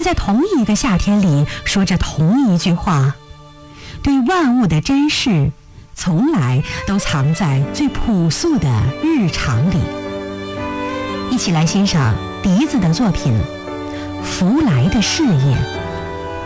在同一个夏天里说着同一句话。对万物的珍视，从来都藏在最朴素的日常里。一起来欣赏笛子的作品《福来的事业》。